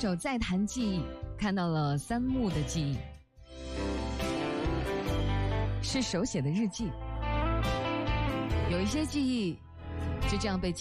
首《再谈记忆》，看到了三木的记忆，是手写的日记，有一些记忆就这样被